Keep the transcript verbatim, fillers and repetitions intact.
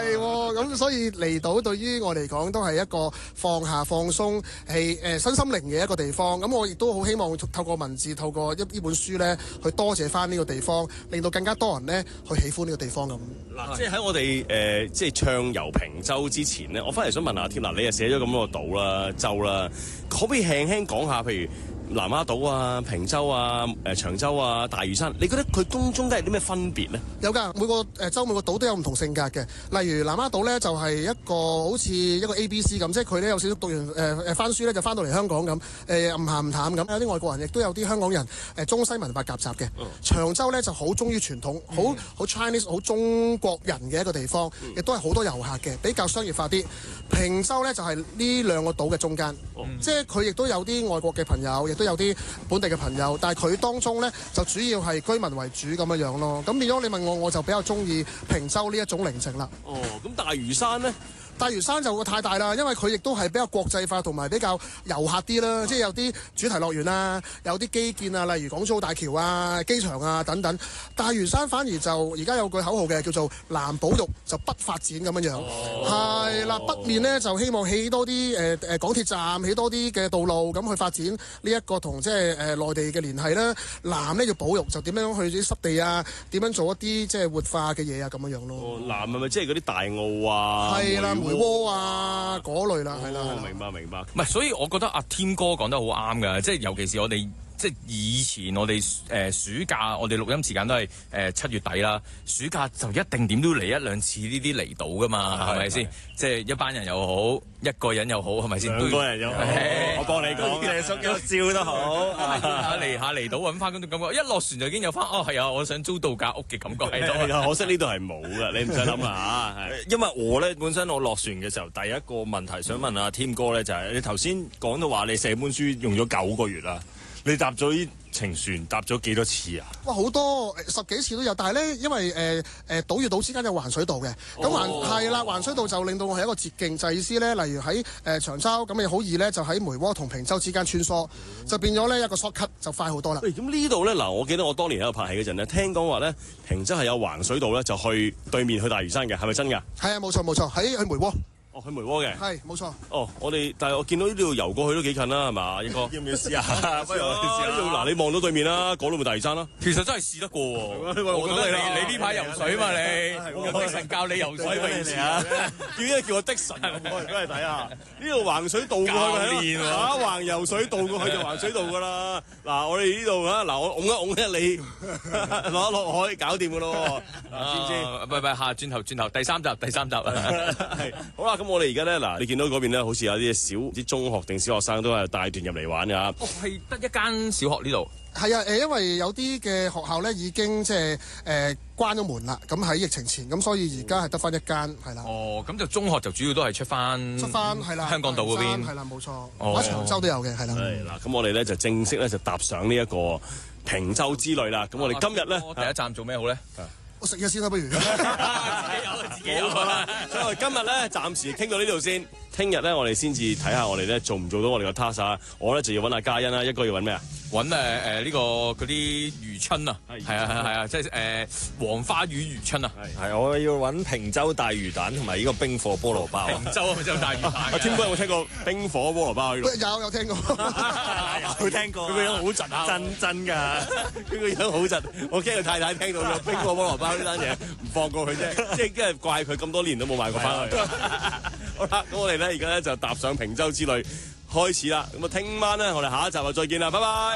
係喎，咁所以離島對於我嚟講都係一個放下放鬆，係誒身心靈嘅一個地方。咁我亦都好希望透過文字，透過一呢本書咧，去多謝翻呢個地方，令到更加多人咧去喜歡呢個地方咁。 嗱，即係喺我哋誒、呃、即係暢遊平洲之前咧，我翻嚟想問下添，嗱，你又寫咗咁多個島啦、洲啦，可唔可以輕輕講下，譬如南丫島啊、平洲啊、誒、呃、長洲啊、大嶼山，你覺得佢當中都係啲咩分別咧？ 有㗎，每個誒洲每個島都有唔同性格嘅。例如南丫島咧，就係、是、一個好似一個 A B C 咁，即係佢咧有少少讀完誒誒、呃、翻書咧，就翻到嚟香港咁，誒唔鹹唔淡咁。有啲外國人亦都有啲香港人誒、呃、中西文化夾雜嘅。嗯、長洲咧就好忠於傳統，好好 Chinese 好中國人嘅一個地方，亦都係好多遊客嘅，比較商業化啲。平洲咧就係、是、呢兩個島嘅中間，嗯、即係佢亦都有啲外國嘅朋友，亦都有啲本地嘅朋友，但係佢當中咧就主要係居民為主咁樣樣咯。咁變咗你問我，我就比較中意平洲呢一種寧靜啦。 哦，咁大嶼山咧？ 大嶼山就太大啦，因為佢亦都係比較國際化同埋比較遊客啲啦，啊、即係有啲主題樂園啊，有啲基建啊，例如港珠澳大橋啊、機場啊等等。大嶼山反而就而家有句口號嘅，叫做南保育就北發展咁樣樣。係啦、哦，北面呢就希望起多啲誒誒港鐵站，起多啲嘅道路咁去發展呢一個同即係誒內地嘅聯繫啦。南呢要保育，就點樣去啲濕地啊，點樣做一啲即係活化嘅嘢啊咁樣樣咯。 哦，南係咪即係嗰啲大澳啊？ 係啦。梅窩啊，嗰類啦，係啦、 哦，明白明白。 唔係，所以我覺得阿添哥講得好啱㗎，即係尤其是我哋。即係以前我哋誒、呃、暑假，我哋錄音時間都係誒七月底啦。暑假就一定點都嚟一兩次呢啲離島噶嘛，係咪先？即係一班人又好，一個人又好，係咪先？ 兩個人又好，我幫你講嘅，縮咗笑都好。 嚟下離島揾翻嗰種感覺，一落船就已經有翻哦，係啊，我想租度假屋嘅感覺喺度。 可惜呢度係冇㗎，你唔使諗啦嚇。 因為我咧本身我落船嘅時候，第一個問題想問阿添哥咧，就係、是、你頭先講到話你寫本書用咗九個月啦。你搭咗呢程船搭咗幾多次啊？ 哇，好多十幾次都有，但係咧，因為誒誒、呃呃、島與島之間有環水道嘅，咁環係啦，環水道就令到我係一個捷徑，就係、意思咧，例如喺誒、呃、長洲咁，你好易咧就喺梅窩同平洲之間穿梭，嗯、就變咗咧一個 short cut 就快好多啦。 喂，咁呢度咧嗱，我記得我當年喺度拍戲嗰陣咧，聽講話咧平洲係有環水道咧，就去對面去大嶼山嘅，係咪真㗎？係啊，冇錯冇錯，喺去梅窩。 哦，去梅窩嘅係冇錯。 哦，我哋但係我見到呢度游過去都幾近啦，係嘛？應該要唔要試下？不如嗱，你望到對面啦，嗰度咪大嶼山啦。 其實真係試得過喎。我覺得你你呢排游水嘛你，用的神教你游水泳池啊！ 叫一叫我的神，我嚟睇下。呢度橫水渡過去係打橫游水渡過去就橫水渡噶啦。嗱，我哋呢度啊，嗱我拱一拱一你落一落海搞掂噶咯。知唔知？ 唔係唔係，下轉頭轉頭第三集第三集係好啦。咁我哋而家咧，嗱，你見到嗰邊咧，好似有啲小啲中學定小學生都係帶團入嚟玩㗎。 哦，係得一間小學呢度。 係啊，誒，因為有啲嘅學校咧已經即係誒關咗門啦，咁喺疫情前，咁所以而家係得翻一間，係啦。 哦，咁就中學就主要都係出翻出翻係啦， 香港島嗰邊係啦，冇錯。 哦， 喺長洲都有嘅，係啦。 係嗱，咁我哋咧就正式咧就踏上呢一個平洲之旅啦。咁我哋今日咧， 第一站做咩好咧？ 我食嘢先啦，不如。 自己有，自己有啦。 所以我哋今日咧暫時傾到呢度先。聽日咧，我哋先至睇下我哋咧做唔做到我哋個 task 啊！我咧就要揾阿嘉欣啦，一個要揾咩啊？ 揾誒誒呢個嗰啲漁春啊，係啊係啊係啊，即係誒黃花魚漁春啊， 係係我要揾平洲大魚蛋同埋呢個冰火菠蘿包。 平洲啊，平洲大魚蛋。 阿添哥有冇聽過冰火菠蘿包呢度？ 有有聽過， 有聽過。 佢個樣好窒啊！ 真真㗎， 佢個樣好窒。我驚佢太太聽到咗冰火菠蘿包呢單嘢，唔放過佢啫。即係因為怪佢咁多年都冇買過翻去。好啦，咁我哋咧而家咧就踏上平洲之旅開始啦。咁啊，聽晚咧我哋下一集就再見啦，拜拜。